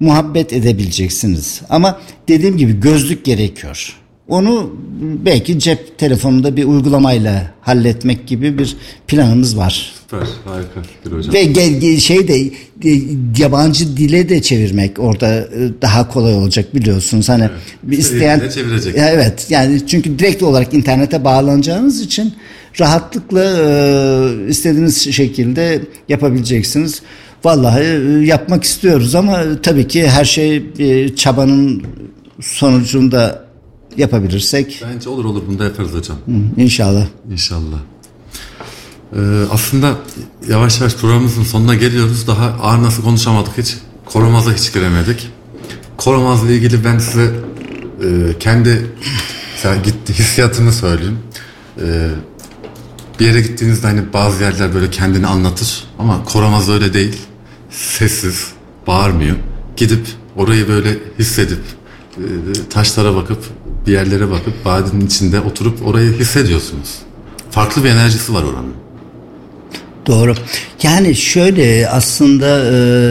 muhabbet edebileceksiniz. Ama dediğim gibi gözlük gerekiyor. Onu belki cep telefonunda bir uygulamayla halletmek gibi bir planımız var. Süper, harika fikir hocam. Ve yabancı dile de çevirmek orada daha kolay olacak biliyorsunuz. Hani evet. isteyen çevirecek. Evet, yani çünkü direkt olarak internete bağlanacağınız için rahatlıkla istediğiniz şekilde yapabileceksiniz. Vallahi yapmak istiyoruz ama tabii ki her şey çabanın sonucunda yapabilirsek. Bence olur bunu da yaparız hocam. İnşallah. İnşallah. Aslında yavaş yavaş programımızın sonuna geliyoruz. Daha Arnas'ı konuşamadık hiç. Koramaz'a hiç giremedik. Koramaz'la ilgili ben size kendi hissiyatımı söyleyeyim. Bir yere gittiğinizde hani bazı yerler böyle kendini anlatır ama Koramaz öyle değil. Sessiz, bağırmıyor. Gidip orayı böyle hissedip taşlara bakıp bir yerlere bakıp vadinin içinde oturup orayı hissediyorsunuz. Farklı bir enerjisi var oranın. Doğru. Yani şöyle aslında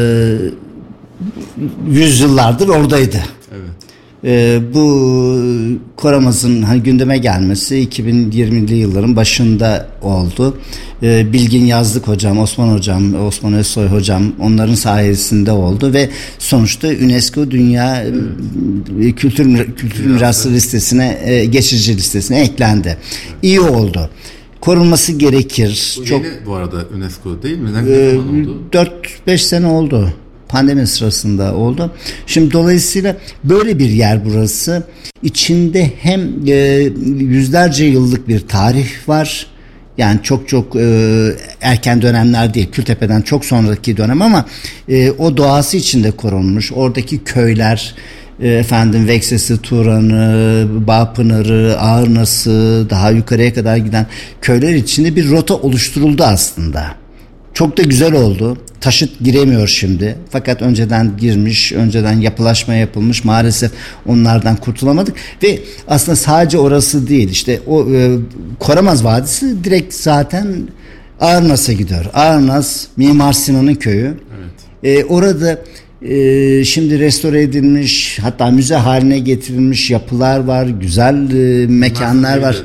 yüzyıllardır oradaydı. Evet. Bu Koramaz'ın hani gündeme gelmesi 2020'li yılların başında oldu. Bilgin Yazlık hocam, Osman Özsoy hocam onların sayesinde oldu ve sonuçta UNESCO Dünya Kültür Mirası listesine, geçici listesine eklendi. İyi oldu. Korunması gerekir. Bu çok yeni bu arada UNESCO değil mi? Ne zaman oldu? 4-5 sene oldu. Pandemi sırasında oldu. Şimdi dolayısıyla böyle bir yer burası. İçinde hem yüzlerce yıllık bir tarih var. Yani çok erken dönemler değil. Kültepe'den çok sonraki dönem ama o doğası içinde korunmuş. Oradaki köyler, Veksesi, Turan'ı, Bağpınar'ı, Ağırnas'ı, daha yukarıya kadar giden köyler içinde bir rota oluşturuldu aslında. Çok da güzel oldu. Taşıt giremiyor şimdi. Fakat önceden girmiş, önceden yapılaşma yapılmış. Maalesef onlardan kurtulamadık. Ve aslında sadece orası değil. İşte o Koramaz Vadisi direkt zaten Ağırnas'a gidiyor. Ağırnas, Mimar Sinan'ın köyü. Evet. Orada şimdi restore edilmiş, hatta müze haline getirilmiş yapılar var, güzel mekanlar var.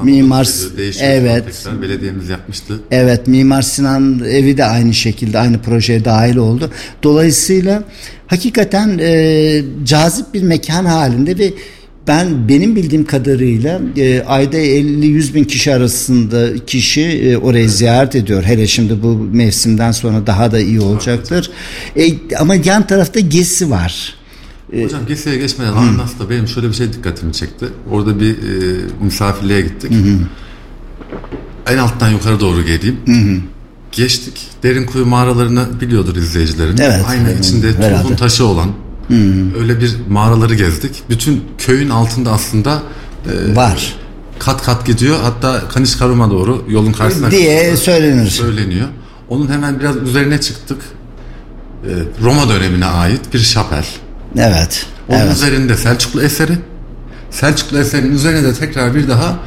Evet. Tekrar belediyemiz yapmıştı. Evet, Mimar Sinan evi de aynı şekilde aynı projeye dahil oldu. Dolayısıyla hakikaten cazip bir mekan halinde ve benim bildiğim kadarıyla ayda 50-100 bin kişi arasında orayı ziyaret ediyor. Hele şimdi bu mevsimden sonra daha da iyi olacaktır. Ama yan tarafta Gezi var. Hocam Gezi'ye geçmeden Arnas'ta benim şöyle bir şey dikkatimi çekti. Orada bir misafirliğe gittik. En alttan yukarı doğru geleyim. Geçtik. Derinkuyu mağaralarını biliyordur izleyicilerin. Evet, aynı içinde Turhun taşı olan öyle bir mağaraları gezdik. Bütün köyün altında aslında var. Kat kat gidiyor. Hatta Kanişkarum'a doğru yolun karşısına diye söyleniyor. Onun hemen biraz üzerine çıktık. Roma dönemine ait bir şapel. Evet. Onun üzerinde Selçuklu eserinin üzerine de tekrar bir daha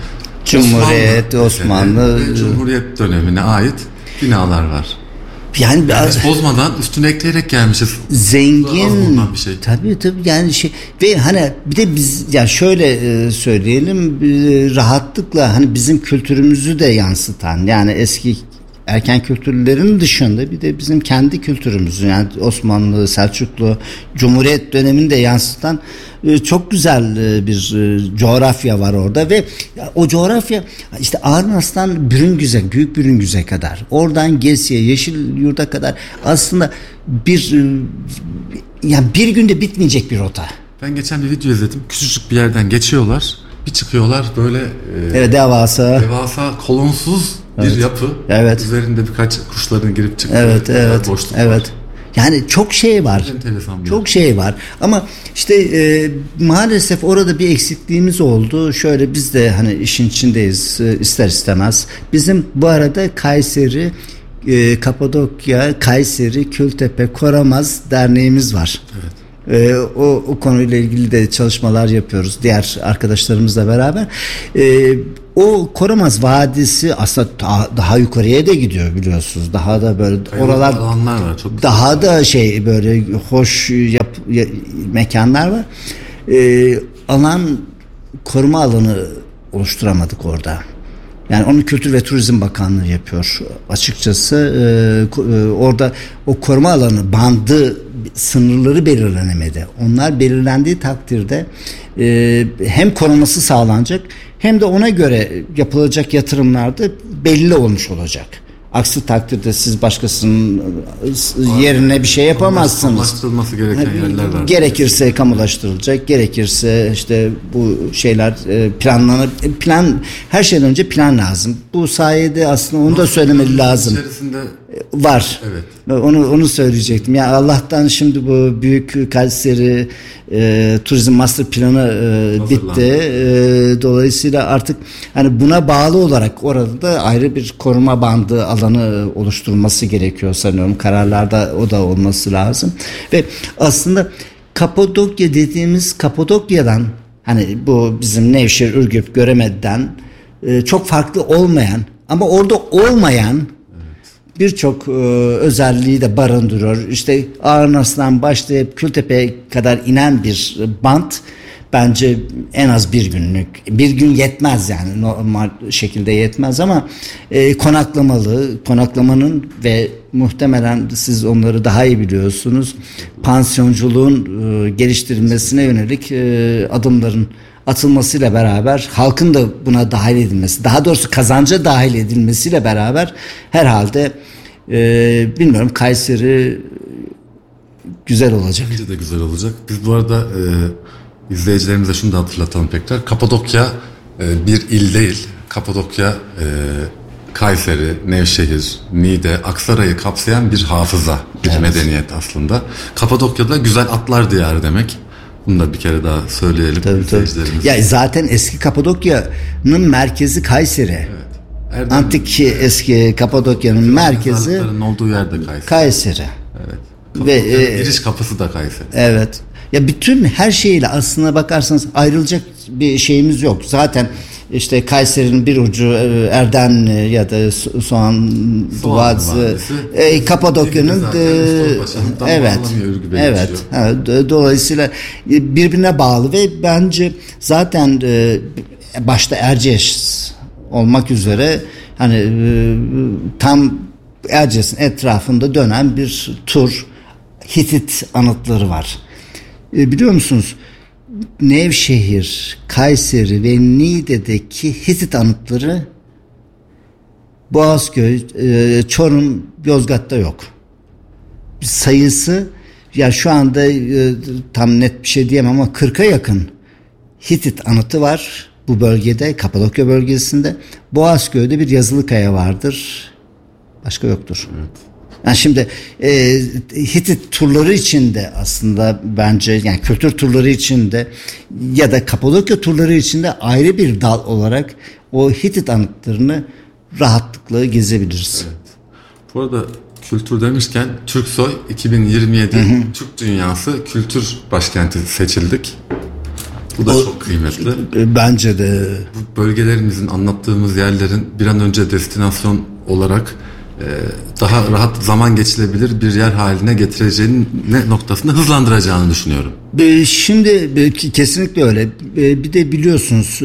Osmanlı Cumhuriyet dönemine ait binalar var. Yani hiç bozmadan üstüne ekleyerek gelmişiz. Zengin bir şey. Tabii yani ve hani bir de biz ya şöyle söyleyelim rahatlıkla hani bizim kültürümüzü de yansıtan yani eski erken kültürlerin dışında bir de bizim kendi kültürümüzü yani Osmanlı, Selçuklu, Cumhuriyet dönemini de yansıtan çok güzel bir coğrafya var orada ve o coğrafya işte Ağırnas'tan Büyük Bürüngüz'e kadar oradan Gesi'ye, Yeşilyurt'a kadar aslında bir günde bitmeyecek bir rota. Ben geçen bir video izledim. Küçücük bir yerden geçiyorlar. Bir çıkıyorlar böyle devasa kolonsuz bir yapı. Evet. Üzerinde birkaç kuşların girip çıktığı boşluk var. Evet. Yani çok şey var. Çok şey var. Ama işte maalesef orada bir eksikliğimiz oldu. Şöyle biz de hani işin içindeyiz ister istemez. Bizim bu arada Kayseri, Kapadokya, Kayseri, Kültepe, Koramaz derneğimiz var. Evet. O konuyla ilgili de çalışmalar yapıyoruz diğer arkadaşlarımızla beraber. O Koramaz Vadisi aslında daha yukarıya da gidiyor biliyorsunuz. Daha da böyle oralar alanlar var, çok daha da böyle hoş mekanlar var. Koruma alanı oluşturamadık orada. Yani onu Kültür ve Turizm Bakanlığı yapıyor. Açıkçası orada o koruma alanı bandı sınırları belirlenemedi. Onlar belirlendiği takdirde hem koruması sağlanacak hem de ona göre yapılacak yatırımlar da belli olmuş olacak. Aksi takdirde siz başkasının yerine bir şey yapamazsınız. Kamulaştırılması gereken yerler var. Gerekirse kamulaştırılacak, gerekirse işte bu şeyler her şeyden önce plan lazım. Bu sayede aslında onu da söylemeli lazım. İçerisinde var. Evet. Onu söyleyecektim. Yani Allah'tan şimdi bu büyük Kayseri turizm master planı bitti. Dolayısıyla artık hani buna bağlı olarak orada da ayrı bir koruma bandı alanı oluşturulması gerekiyor sanıyorum. Kararlarda o da olması lazım. Ve aslında Kapadokya dediğimiz Kapadokya'dan hani bu bizim Nevşehir, Ürgüp, Göreme'den çok farklı olmayan ama orada olmayan birçok özelliği de barındırıyor. İşte Ağrınas'tan başlayıp Kültepe'ye kadar inen bir bant bence en az bir günlük. Bir gün yetmez yani normal şekilde yetmez ama konaklamanın ve muhtemelen siz onları daha iyi biliyorsunuz. Pansiyonculuğun geliştirilmesine yönelik adımların atılmasıyla beraber halkın da buna dahil edilmesi, daha doğrusu kazanca dahil edilmesiyle beraber herhalde bilmiyorum Kayseri güzel olacak. Bence de güzel olacak. Biz bu arada izleyicilerimize şunu da hatırlatalım tekrar. Kapadokya bir il değil. Kapadokya Kayseri, Nevşehir, Niğde, Aksaray'ı kapsayan bir hafıza, bir medeniyet aslında. Kapadokya'da güzel atlar diyarı demek. Bunu da bir kere daha söyleyelim izleyicilerimize. Ya zaten eski Kapadokya'nın merkezi Kayseri. Evet. Antik eski Kapadokya'nın merkezi olduğu yerde Kayseri. Kayseri. Evet. Ve giriş kapısı da Kayseri. Evet. Ya bütün her şeyle aslına bakarsanız ayrılacak bir şeyimiz yok. Zaten işte Kayseri'nin bir ucu Erdenli ya da Soğan Vadisi, Kapadokya'nın evet. Dolayısıyla birbirine bağlı ve bence zaten başta Erciyes olmak üzere hani tam Erciyes'in etrafında dönen bir tur Hitit anıtları var. Biliyor musunuz? Nevşehir, Kayseri ve Niğde'deki Hitit anıtları Boğazköy, Çorum, Yozgat'ta yok. Sayısı ya şu anda tam net bir şey diyemem ama 40'a yakın Hitit anıtı var bu bölgede, Kapadokya bölgesinde. Boğazköy'de bir Yazılıkaya vardır. Başka yoktur. Evet. Yani şimdi Hitit turları içinde aslında bence yani kültür turları içinde ya da Kapadokya turları içinde ayrı bir dal olarak o Hitit anıtlarını rahatlıkla gezebiliriz. Evet. Bu arada kültür demişken Türksoy 2027 Türk Dünyası Kültür Başkenti seçildik. Bu da çok kıymetli. Bence de. Bu bölgelerimizin, anlattığımız yerlerin bir an önce destinasyon olarak daha rahat zaman geçilebilir bir yer haline getireceğinin noktasında hızlandıracağını düşünüyorum. Şimdi kesinlikle öyle. Bir de biliyorsunuz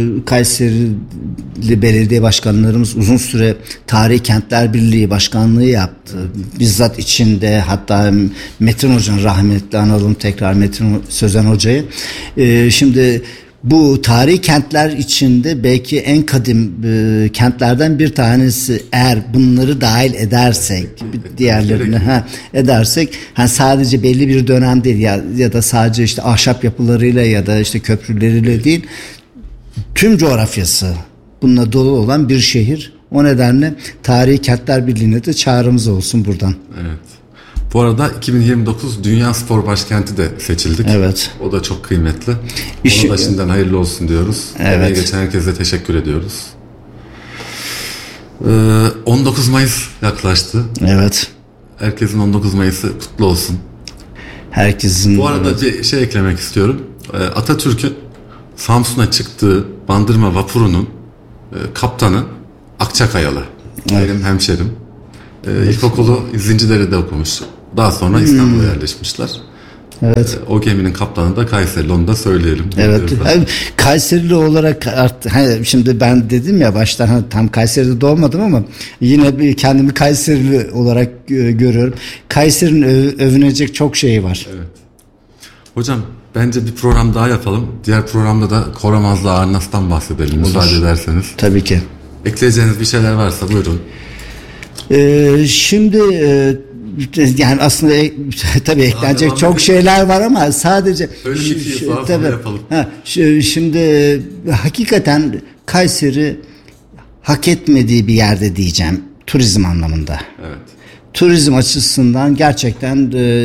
Kayserili belediye başkanlarımız uzun süre Tarihi Kentler Birliği başkanlığı yaptı. Bizzat içinde hatta Metin Hoca'nın rahmetli analım tekrar Metin Sözen Hoca'yı. Şimdi bu tarihi kentler içinde belki en kadim kentlerden bir tanesi eğer bunları dahil edersek diğerlerini edersek hani sadece belli bir dönem değil ya da sadece işte ahşap yapılarıyla ya da işte köprüleriyle değil tüm coğrafyası bununla dolu olan bir şehir. O nedenle Tarihi Kentler Birliği'ne de çağrımız olsun buradan. Evet. Bu arada 2029 Dünya Spor Başkenti de seçildik. Evet. O da çok kıymetli. Ona da şimdiden hayırlı olsun diyoruz. Evet. Emeği geçen herkese teşekkür ediyoruz. 19 Mayıs yaklaştı. Evet. Herkesin 19 Mayıs'ı kutlu olsun. Herkesin. Bu arada bir şey eklemek istiyorum. Atatürk'ün Samsun'a çıktığı Bandırma vapurunun kaptanı Akçakayalı. Evet. Benim hemşerim. İlkokulu İzzincidere'de okumuş. Daha sonra İstanbul'a yerleşmişler. Evet. O geminin kaptanı da Kayserili, onu da söyleyelim. Evet. Kayserili olarak şimdi ben dedim ya baştan tam Kayseri'de doğmadım ama yine kendimi Kayserili olarak görüyorum. Kayseri'nin övünecek çok şeyi var. Evet. Hocam bence bir program daha yapalım. Diğer programda da Koramazlı Arnas'tan bahsedelim. Müsaade ederseniz. Tabii ki. Ekleyeceğiniz bir şeyler varsa buyurun. Şimdi yani aslında tabii eklenecek çok şeyler var ama sadece tabii yapalım. Şimdi hakikaten Kayseri hak etmediği bir yerde diyeceğim turizm anlamında. Evet. Turizm açısından gerçekten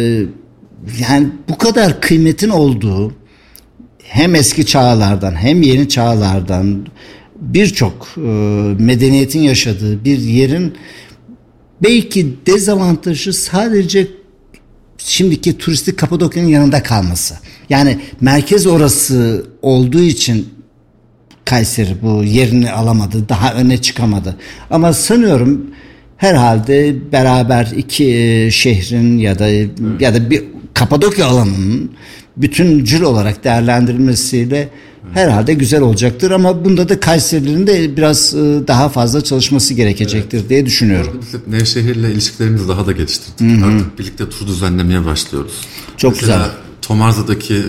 yani bu kadar kıymetin olduğu hem eski çağlardan hem yeni çağlardan birçok medeniyetin yaşadığı bir yerin belki dezavantajı sadece şimdiki turistik Kapadokya'nın yanında kalması. Yani merkez orası olduğu için Kayseri bu yerini alamadı, daha öne çıkamadı. Ama sanıyorum herhalde beraber iki şehrin ya da bir Kapadokya alanının bütüncül olarak değerlendirilmesiyle herhalde güzel olacaktır ama bunda da Kayseri'nin de biraz daha fazla çalışması gerekecektir diye düşünüyorum. Biz Nevşehir'le ilişkilerimizi daha da geliştirdik. Artık birlikte tur düzenlemeye başlıyoruz. Çok Mesela güzel. Tomarza'daki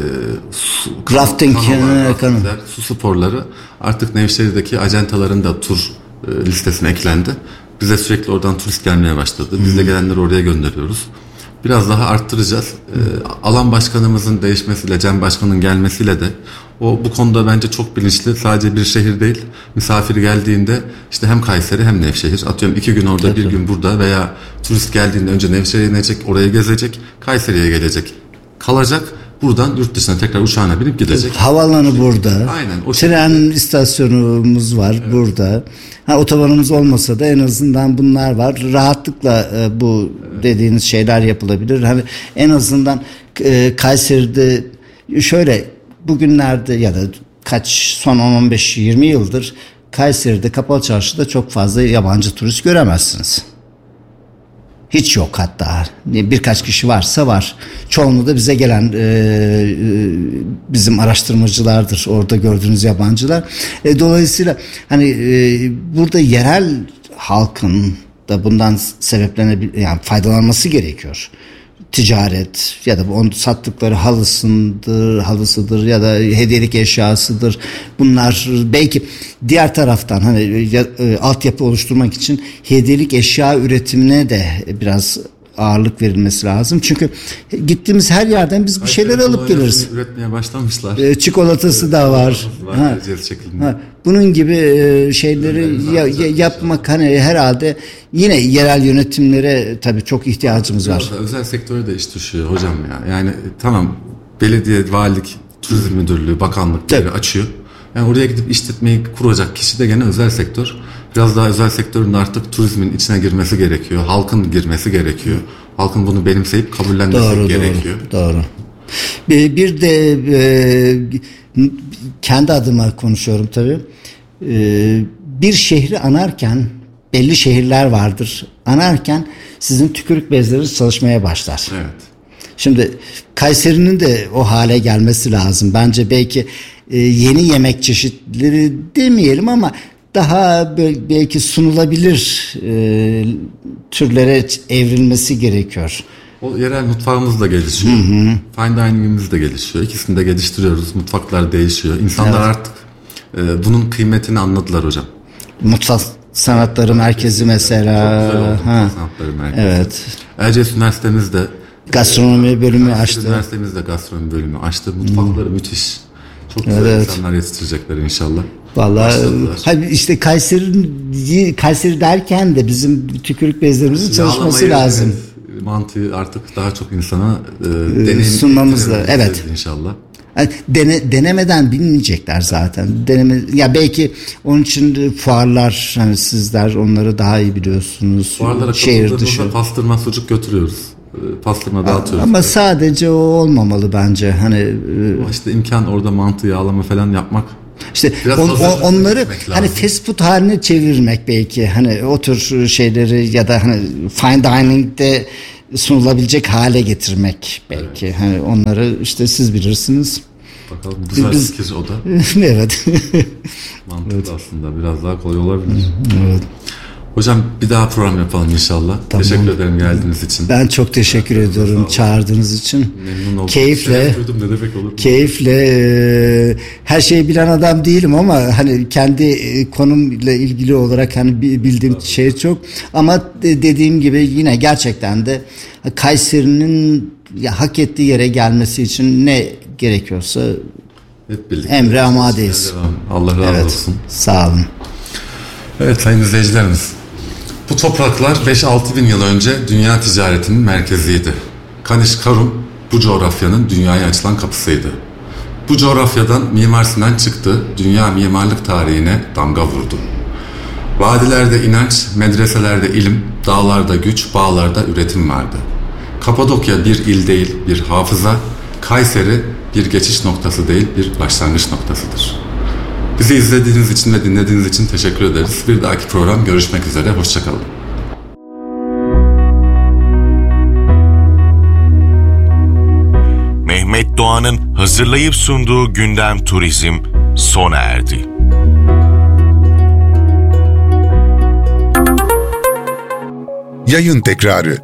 rafting, su sporları artık Nevşehir'deki acentaların da tur listesine eklendi. Bize sürekli oradan turist gelmeye başladı. Biz de gelenleri oraya gönderiyoruz. Biraz daha arttıracağız. Alan başkanımızın değişmesiyle, Cem Başkan'ın gelmesiyle de bu konuda bence çok bilinçli. Sadece bir şehir değil, misafir geldiğinde işte hem Kayseri hem Nevşehir. Atıyorum 2 gün orada, bir gün burada veya turist geldiğinde önce Nevşehir'e inecek, oraya gezecek, Kayseri'ye gelecek, kalacak. Buradan yurt dışına tekrar uçağına binip gidecek. Havaalanı burada. Aynen. Tren istasyonumuz var burada. Otobanımız olmasa da en azından bunlar var. Rahatlıkla bu dediğiniz şeyler yapılabilir. Hani en azından Kayseri'de şöyle bugünlerde ya da son 15-20 yıldır Kayseri'de Kapalı Çarşı'da çok fazla yabancı turist göremezsiniz. Hiç yok hatta. Birkaç kişi varsa var. Çoğunluğu da bize gelen bizim araştırmacılardır. Orada gördüğünüz yabancılar. Dolayısıyla hani burada yerel halkın da bundan yani faydalanması gerekiyor. Ticaret ya da onu sattıkları halısıdır ya da hediyelik eşyasıdır. Bunlar belki diğer taraftan hani altyapı oluşturmak için hediyelik eşya üretimine de biraz ağırlık verilmesi lazım. Çünkü gittiğimiz her yerden biz bir şeyler alıp geliriz. Üretmeye başlamışlar. Çikolatası da var. Bunun gibi şeyleri yapmak hani herhalde yine yerel yönetimlere tabii çok ihtiyacımız var. Özel sektöre de iş düşüyor hocam ya. Yani tamam, belediye, valilik, turizm müdürlüğü, bakanlıkları açıyor. Yani oraya gidip işletmeyi kuracak kişi de gene özel sektör. Biraz daha özel sektörün artık turizmin içine girmesi gerekiyor. Halkın girmesi gerekiyor. Halkın bunu benimseyip kabullenmesi gerekiyor. Doğru. Bir de kendi adıma konuşuyorum tabii. Bir şehri anarken belli şehirler vardır. Anarken sizin tükürük bezleriniz çalışmaya başlar. Evet. Şimdi Kayseri'nin de o hale gelmesi lazım. Bence belki yeni yemek çeşitleri demeyelim ama daha belki sunulabilir türlere evrilmesi gerekiyor. O yerel mutfağımız da gelişiyor. Fine dining'imiz de gelişiyor. İkisini de geliştiriyoruz. Mutfaklar değişiyor. İnsanlar artık bunun kıymetini anladılar hocam. Mutfak sanatları merkezi mesela. Çok güzel oldu, mutfak sanatları merkezi. Evet. Erciyes Üniversitemizde gastronomi bölümü açtı. Üniversitemizde gastronomi bölümü açtı. Mutfakları müthiş. Çok güzel insanlar yetiştirecekler inşallah. Vallahi işte Kayseri derken de bizim tükürük bezlerimizin çalışması lazım. Evet, mantıyı artık daha çok insana sunmamız da evet inşallah. Yani denemeden bilmeyecekler zaten. Ya belki onun için fuarlar, hani sizler onları daha iyi biliyorsunuz. Fuarlara şehir dışı pastırma sucuk götürüyoruz. Pastırma dağıtıyoruz. Ama sadece o olmamalı bence. Hani işte imkan orada mantı yağlama falan yapmak. İşte onları hani fast food haline çevirmek belki, hani o tür şeyleri ya da hani fine dining'de sunulabilecek hale getirmek belki. Hani onları işte siz bilirsiniz. Bakalım güzel fikir o da. Evet. Mantıklı aslında. Biraz daha kolay olabilir. Evet. Hocam bir daha program yapalım inşallah. Tamam. Teşekkür ederim geldiğiniz için. Ben çok teşekkür ediyorum çağırdığınız için. Memnun oldum. Keyifle. Ne demek olur? Keyifle. Her şeyi bilen adam değilim ama hani kendi konumla ilgili olarak hani bildiğim şey çok. Ama dediğim gibi yine gerçekten de Kayseri'nin hak ettiği yere gelmesi için ne gerekiyorsa hep birlikte emre amadeyiz. Allah razı olsun. Sağ olun. Evet sayın izleyicilerimiz. Bu topraklar 5-6 bin yıl önce dünya ticaretinin merkeziydi. Kaniş-Karum bu coğrafyanın dünyaya açılan kapısıydı. Bu coğrafyadan Mimar Sinan çıktı, dünya mimarlık tarihine damga vurdu. Vadilerde inanç, medreselerde ilim, dağlarda güç, bağlarda üretim vardı. Kapadokya bir il değil, bir hafıza, Kayseri bir geçiş noktası değil, bir başlangıç noktasıdır. Bizi izlediğiniz için ve dinlediğiniz için teşekkür ederiz. Bir dahaki program görüşmek üzere, hoşçakalın. Mehmet Doğan'ın hazırlayıp sunduğu Gündem Turizm sona erdi. Yayın tekrarı.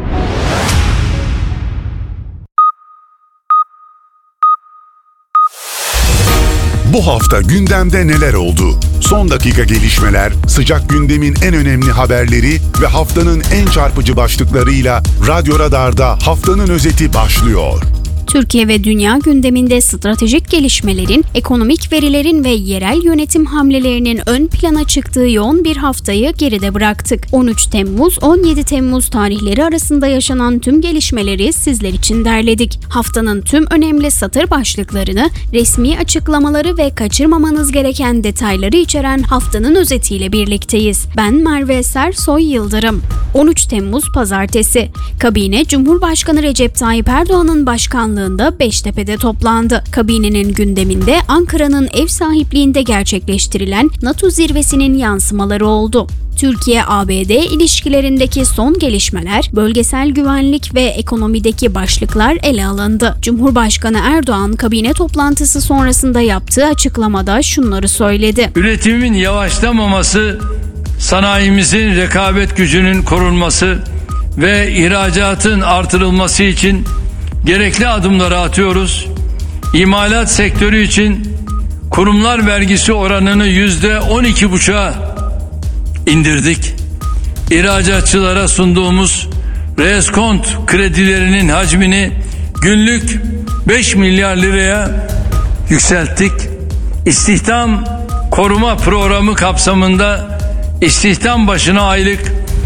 Bu hafta gündemde neler oldu? Son dakika gelişmeler, sıcak gündemin en önemli haberleri ve haftanın en çarpıcı başlıklarıyla Radyo Radar'da haftanın özeti başlıyor. Türkiye ve dünya gündeminde stratejik gelişmelerin, ekonomik verilerin ve yerel yönetim hamlelerinin ön plana çıktığı yoğun bir haftayı geride bıraktık. 13 Temmuz-17 Temmuz tarihleri arasında yaşanan tüm gelişmeleri sizler için derledik. Haftanın tüm önemli satır başlıklarını, resmi açıklamaları ve kaçırmamanız gereken detayları içeren haftanın özetiyle birlikteyiz. Ben Merve Sersoy Yıldırım. 13 Temmuz Pazartesi. Kabine, Cumhurbaşkanı Recep Tayyip Erdoğan'ın başkanlığında Beştepe'de toplandı. Kabinenin gündeminde Ankara'nın ev sahipliğinde gerçekleştirilen NATO zirvesinin yansımaları oldu. Türkiye-ABD ilişkilerindeki son gelişmeler, bölgesel güvenlik ve ekonomideki başlıklar ele alındı. Cumhurbaşkanı Erdoğan kabine toplantısı sonrasında yaptığı açıklamada şunları söyledi. Üretimin yavaşlamaması, sanayimizin rekabet gücünün korunması ve ihracatın artırılması için gerekli adımları atıyoruz. İmalat sektörü için kurumlar vergisi oranını %12,5'a indirdik. İhracatçılara sunduğumuz reskont kredilerinin hacmini günlük 5 milyar liraya yükselttik. İstihdam koruma programı kapsamında istihdam başına aylık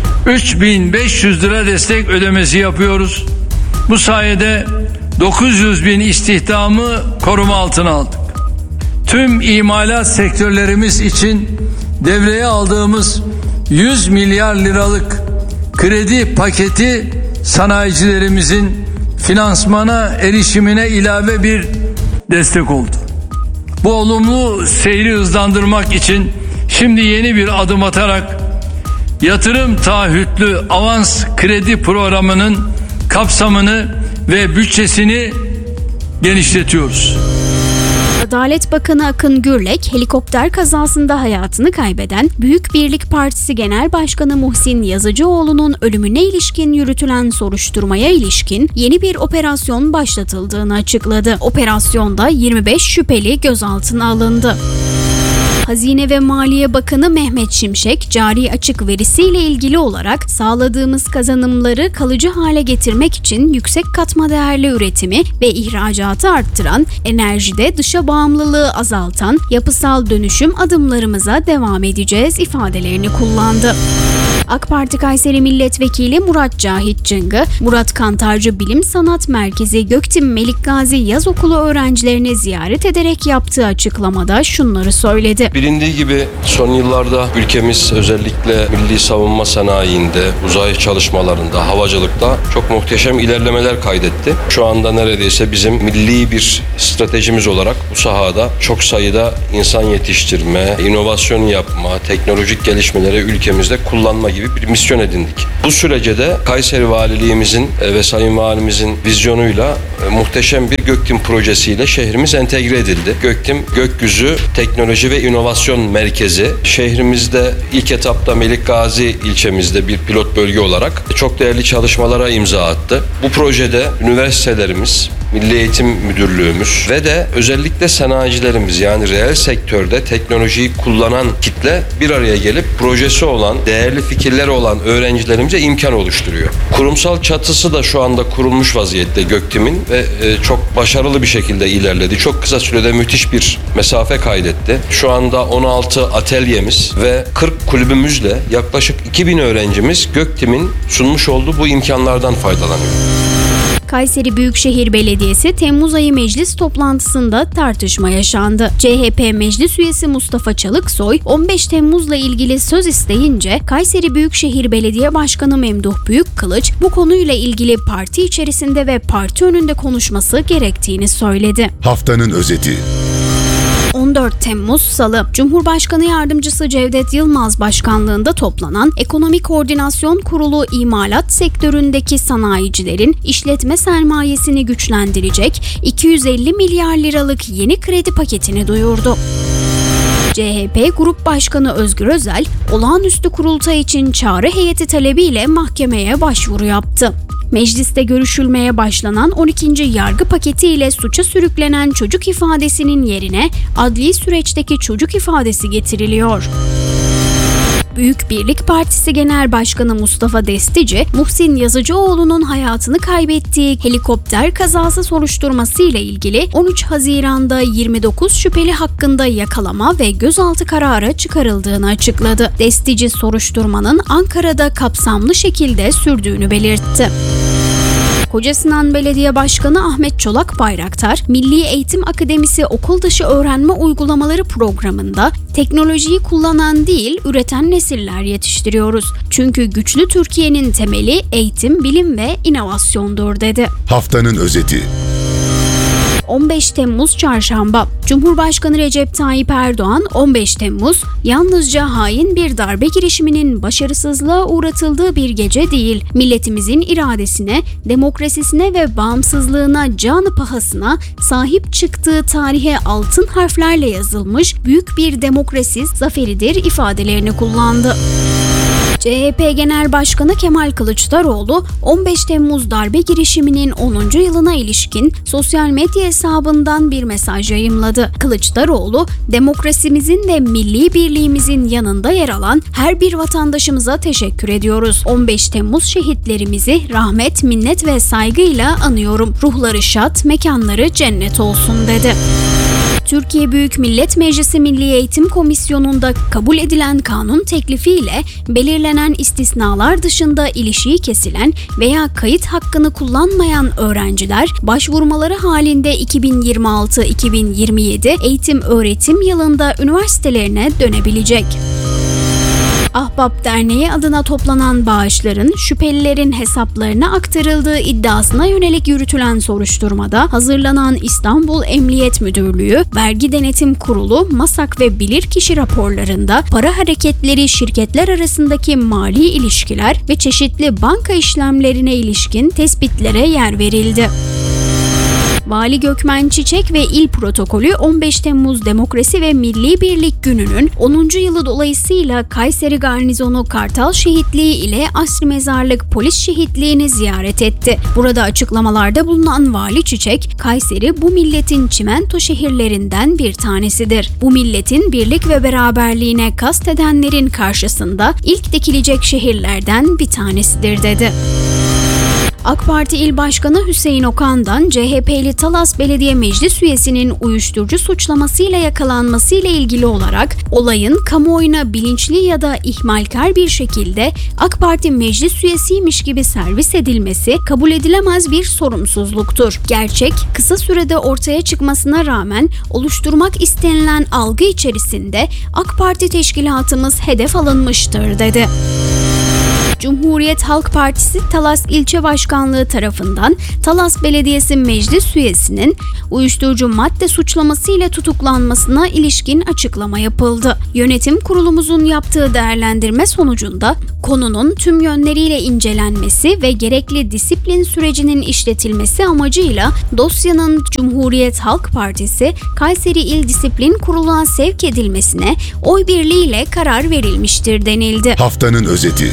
3.500 lira destek ödemesi yapıyoruz. Bu sayede 900 bin istihdamı koruma altına aldık. Tüm imalat sektörlerimiz için devreye aldığımız 100 milyar liralık kredi paketi sanayicilerimizin finansmana erişimine ilave bir destek oldu. Bu olumlu seyri hızlandırmak için şimdi yeni bir adım atarak yatırım taahhütlü avans kredi programının kapsamını ve bütçesini genişletiyoruz. Adalet Bakanı Akın Gürlek, helikopter kazasında hayatını kaybeden Büyük Birlik Partisi Genel Başkanı Muhsin Yazıcıoğlu'nun ölümüne ilişkin yürütülen soruşturmaya ilişkin yeni bir operasyon başlatıldığını açıkladı. Operasyonda 25 şüpheli gözaltına alındı. Hazine ve Maliye Bakanı Mehmet Şimşek, cari açık verisiyle ilgili olarak sağladığımız kazanımları kalıcı hale getirmek için yüksek katma değerli üretimi ve ihracatı arttıran, enerjide dışa bağımlılığı azaltan yapısal dönüşüm adımlarımıza devam edeceğiz ifadelerini kullandı. AK Parti Kayseri Milletvekili Murat Cahit Cıngı, Murat Kantarcı Bilim Sanat Merkezi Göktim Melik Gazi Yaz Okulu öğrencilerini ziyaret ederek yaptığı açıklamada şunları söyledi. Bilindiği gibi son yıllarda ülkemiz özellikle milli savunma sanayinde, uzay çalışmalarında, havacılıkta çok muhteşem ilerlemeler kaydetti. Şu anda neredeyse bizim milli bir stratejimiz olarak bu sahada çok sayıda insan yetiştirme, inovasyon yapma, teknolojik gelişmeleri ülkemizde kullanma gibi gibi bir misyon edindik. Bu sürece de Kayseri Valiliğimizin ve Sayın Valimizin vizyonuyla muhteşem bir Göktim projesiyle şehrimiz entegre edildi. Göktim, gökyüzü teknoloji ve inovasyon merkezi. Şehrimizde ilk etapta Melikgazi ilçemizde bir pilot bölge olarak çok değerli çalışmalara imza attı. Bu projede üniversitelerimiz, Milli Eğitim Müdürlüğümüz ve de özellikle sanayicilerimiz, yani reel sektörde teknolojiyi kullanan kitle bir araya gelip projesi olan, değerli fikirleri olan öğrencilerimize imkan oluşturuyor. Kurumsal çatısı da şu anda kurulmuş vaziyette Göktim'in ve çok başarılı bir şekilde ilerledi. Çok kısa sürede müthiş bir mesafe kaydetti. Şu anda 16 atölyemiz ve 40 kulübümüzle yaklaşık 2000 öğrencimiz Göktim'in sunmuş olduğu bu imkanlardan faydalanıyor. Kayseri Büyükşehir Belediyesi Temmuz ayı meclis toplantısında tartışma yaşandı. CHP meclis üyesi Mustafa Çalıksoy 15 Temmuz'la ilgili söz isteyince Kayseri Büyükşehir Belediye Başkanı Memduh Büyükkılıç bu konuyla ilgili parti içerisinde ve parti önünde konuşması gerektiğini söyledi. Haftanın özeti. 14 Temmuz Salı, Cumhurbaşkanı Yardımcısı Cevdet Yılmaz başkanlığında toplanan Ekonomi Koordinasyon Kurulu imalat sektöründeki sanayicilerin işletme sermayesini güçlendirecek 250 milyar liralık yeni kredi paketini duyurdu. CHP Grup Başkanı Özgür Özel, olağanüstü kurultay için çağrı heyeti talebiyle mahkemeye başvuru yaptı. Mecliste görüşülmeye başlanan 12. yargı paketi ile suça sürüklenen çocuk ifadesinin yerine adli süreçteki çocuk ifadesi getiriliyor. Büyük Birlik Partisi Genel Başkanı Mustafa Destici, Muhsin Yazıcıoğlu'nun hayatını kaybettiği helikopter kazası soruşturması ile ilgili 13 Haziran'da 29 şüpheli hakkında yakalama ve gözaltı kararı çıkarıldığını açıkladı. Destici soruşturmanın Ankara'da kapsamlı şekilde sürdüğünü belirtti. Kocasinan Belediye Başkanı Ahmet Çolak Bayraktar, Milli Eğitim Akademisi Okul Dışı Öğrenme Uygulamaları programında teknolojiyi kullanan değil, üreten nesiller yetiştiriyoruz. Çünkü güçlü Türkiye'nin temeli eğitim, bilim ve inovasyondur dedi. Haftanın özeti. 15 Temmuz Çarşamba, Cumhurbaşkanı Recep Tayyip Erdoğan 15 Temmuz yalnızca hain bir darbe girişiminin başarısızlığa uğratıldığı bir gece değil, milletimizin iradesine, demokrasisine ve bağımsızlığına canı pahasına sahip çıktığı tarihe altın harflerle yazılmış büyük bir demokrasi zaferidir ifadelerini kullandı. CHP Genel Başkanı Kemal Kılıçdaroğlu 15 Temmuz darbe girişiminin 10. yılına ilişkin sosyal medya hesabından bir mesaj yayımladı. Kılıçdaroğlu, demokrasimizin ve milli birliğimizin yanında yer alan her bir vatandaşımıza teşekkür ediyoruz. 15 Temmuz şehitlerimizi rahmet, minnet ve saygıyla anıyorum. Ruhları şad, mekanları cennet olsun dedi. Türkiye Büyük Millet Meclisi Milli Eğitim Komisyonu'nda kabul edilen kanun teklifiyle belirlenen istisnalar dışında ilişiği kesilen veya kayıt hakkını kullanmayan öğrenciler başvurmaları halinde 2026-2027 eğitim-öğretim yılında üniversitelerine dönebilecek. Ahbap Derneği adına toplanan bağışların şüphelilerin hesaplarına aktarıldığı iddiasına yönelik yürütülen soruşturmada hazırlanan İstanbul Emniyet Müdürlüğü, Vergi Denetim Kurulu, MASAK ve bilirkişi raporlarında para hareketleri, şirketler arasındaki mali ilişkiler ve çeşitli banka işlemlerine ilişkin tespitlere yer verildi. Vali Gökmen Çiçek ve İl Protokolü 15 Temmuz Demokrasi ve Milli Birlik Günü'nün 10. yılı dolayısıyla Kayseri Garnizonu Kartal Şehitliği ile Asri Mezarlık Polis Şehitliği'ni ziyaret etti. Burada açıklamalarda bulunan Vali Çiçek, Kayseri bu milletin çimento şehirlerinden bir tanesidir. Bu milletin birlik ve beraberliğine kastedenlerin karşısında ilk dikilecek şehirlerden bir tanesidir dedi. AK Parti İl Başkanı Hüseyin Okan'dan CHP'li Talas Belediye Meclis üyesinin uyuşturucu suçlamasıyla yakalanmasıyla ilgili olarak olayın kamuoyuna bilinçli ya da ihmalkar bir şekilde AK Parti meclis üyesiymiş gibi servis edilmesi kabul edilemez bir sorumsuzluktur. Gerçek kısa sürede ortaya çıkmasına rağmen oluşturmak istenilen algı içerisinde AK Parti teşkilatımız hedef alınmıştır dedi. Cumhuriyet Halk Partisi Talas İlçe Başkanlığı tarafından Talas Belediyesi Meclis üyesinin uyuşturucu madde suçlamasıyla tutuklanmasına ilişkin açıklama yapıldı. Yönetim kurulumuzun yaptığı değerlendirme sonucunda konunun tüm yönleriyle incelenmesi ve gerekli disiplin sürecinin işletilmesi amacıyla dosyanın Cumhuriyet Halk Partisi Kayseri İl Disiplin Kurulu'na sevk edilmesine oy birliğiyle karar verilmiştir denildi. Haftanın özeti.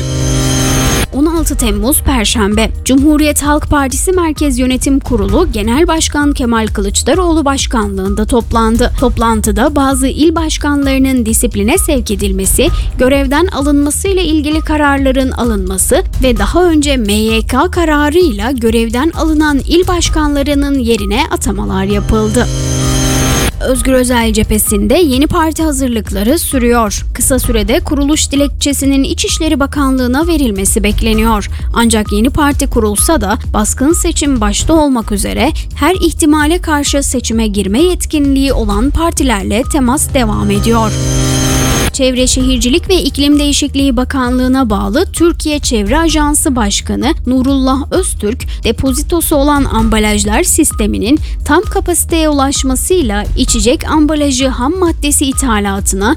16 Temmuz Perşembe, Cumhuriyet Halk Partisi Merkez Yönetim Kurulu Genel Başkan Kemal Kılıçdaroğlu başkanlığında toplandı. Toplantıda bazı il başkanlarının disipline sevk edilmesi, görevden alınmasıyla ilgili kararların alınması ve daha önce MYK kararıyla görevden alınan il başkanlarının yerine atamalar yapıldı. Özgür Özel cephesinde yeni parti hazırlıkları sürüyor. Kısa sürede kuruluş dilekçesinin İçişleri Bakanlığı'na verilmesi bekleniyor. Ancak yeni parti kurulsa da baskın seçim başta olmak üzere her ihtimale karşı seçime girme yetkinliği olan partilerle temas devam ediyor. Çevre Şehircilik ve İklim Değişikliği Bakanlığı'na bağlı Türkiye Çevre Ajansı Başkanı Nurullah Öztürk, depozitosu olan ambalajlar sisteminin tam kapasiteye ulaşmasıyla içecek ambalajı ham maddesi ithalatına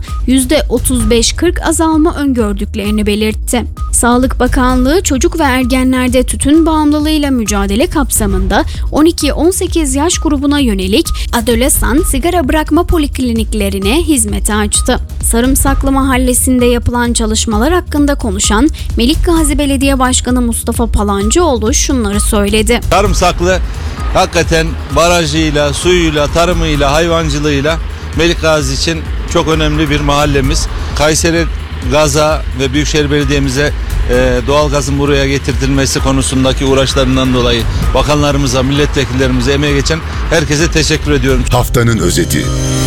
%35-40 azalma öngördüklerini belirtti. Sağlık Bakanlığı çocuk ve ergenlerde tütün bağımlılığıyla mücadele kapsamında 12-18 yaş grubuna yönelik adolesan sigara bırakma polikliniklerine hizmete açtı. Sarımsaklı Mahallesi'nde yapılan çalışmalar hakkında konuşan Melikgazi Belediye Başkanı Mustafa Palancıoğlu şunları söyledi. Sarımsaklı hakikaten barajıyla, suyuyla, tarımıyla, hayvancılığıyla Melikgazi için çok önemli bir mahallemiz. Kayseri Gaz'a ve Büyükşehir Belediye'mize doğalgazın buraya getirtilmesi konusundaki uğraşlarından dolayı bakanlarımıza, milletvekillerimize, emeğe geçen herkese teşekkür ediyorum. Haftanın özeti.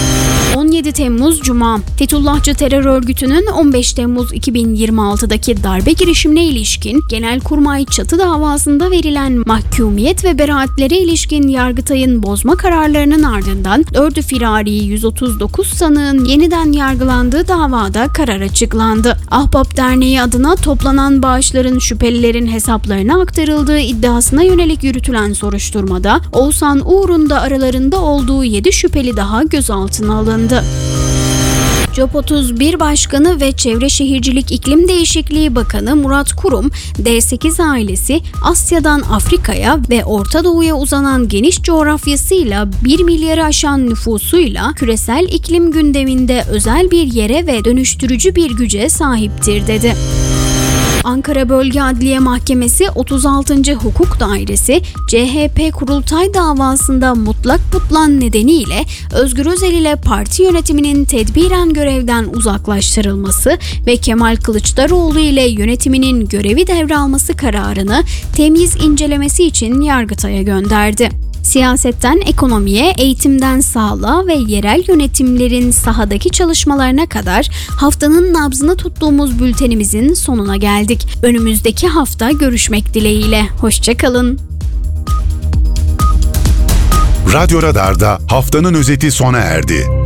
17 Temmuz Cuma, Fethullahçı terör örgütünün 15 Temmuz 2026'daki darbe girişimine ilişkin Genelkurmay çatı davasında verilen mahkumiyet ve beraatlere ilişkin Yargıtay'ın bozma kararlarının ardından 4'ü firari 139 sanığın yeniden yargılandığı davada karar açıklandı. Ahbap Derneği adına toplanan bağışların şüphelilerin hesaplarına aktarıldığı iddiasına yönelik yürütülen soruşturmada Oğuzhan Uğur'un da aralarında olduğu 7 şüpheli daha gözaltına alındı. COP 31 Başkanı ve Çevre Şehircilik İklim Değişikliği Bakanı Murat Kurum, D8 ailesi Asya'dan Afrika'ya ve Orta Doğu'ya uzanan geniş coğrafyasıyla 1 milyarı aşan nüfusuyla küresel iklim gündeminde özel bir yere ve dönüştürücü bir güce sahiptir dedi. Ankara Bölge Adliye Mahkemesi 36. Hukuk Dairesi CHP kurultay davasında mutlak butlan nedeniyle Özgür Özel ile parti yönetiminin tedbiren görevden uzaklaştırılması ve Kemal Kılıçdaroğlu ile yönetiminin görevi devralması kararını temyiz incelemesi için Yargıtay'a gönderdi. Siyasetten ekonomiye, eğitimden sağlığa ve yerel yönetimlerin sahadaki çalışmalarına kadar haftanın nabzını tuttuğumuz bültenimizin sonuna geldik. Önümüzdeki hafta görüşmek dileğiyle. Hoşça kalın. Radyo Radar'da haftanın özeti sona erdi.